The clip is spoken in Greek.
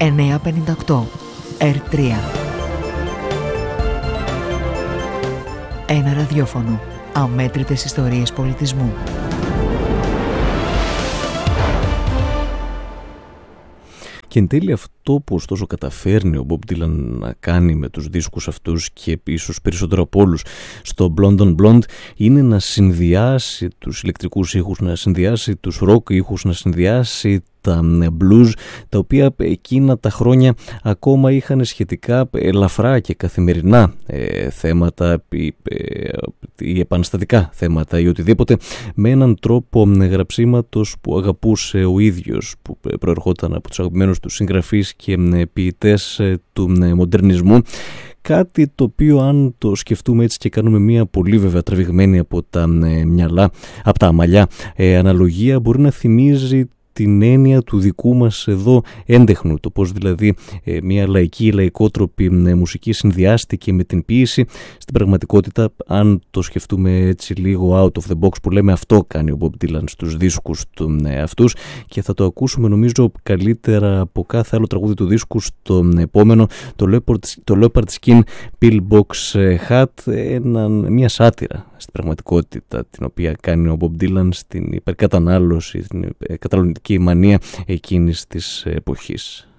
958 R3. Ένα ραδιόφωνο. Αμέτρητες ιστορίες πολιτισμού. Και εν τέλει αυτό που ωστόσο καταφέρνει ο Bob Dylan να κάνει με τους δίσκους αυτούς και ίσως περισσότερο από όλους στο Blonde on Blonde είναι να συνδυάσει τους ηλεκτρικούς ήχους, να συνδυάσει τους rock ήχους, να συνδυάσει τα blues, τα οποία εκείνα τα χρόνια ακόμα είχαν σχετικά ελαφρά και καθημερινά θέματα ή επαναστατικά θέματα ή οτιδήποτε, με έναν τρόπο γραψίματος που αγαπούσε ο ίδιος, που προερχόταν από τους αγαπημένους του συγγραφείς και ποιητές του μοντερνισμού. Κάτι το οποίο, αν το σκεφτούμε έτσι και κάνουμε μια πολύ βέβαια τραβηγμένη από τα μυαλά, από τα μαλλιά αναλογία, μπορεί να θυμίζει την έννοια του δικού μας εδώ έντεχνου, το πώς δηλαδή μια λαϊκότροπη μουσική συνδυάστηκε με την ποίηση. Στην πραγματικότητα, αν το σκεφτούμε έτσι λίγο out of the box, που λέμε, αυτό κάνει ο Bob Dylan στους δίσκους του αυτούς, και θα το ακούσουμε νομίζω καλύτερα από κάθε άλλο τραγούδι του δίσκου στον επόμενο, το Leopard Skin Pillbox Hat, μια σάτυρα στην πραγματικότητα την οποία κάνει ο Bob Dylan στην υπερκατανάλωση, την καταναλωτική μανία εκείνης της εποχής.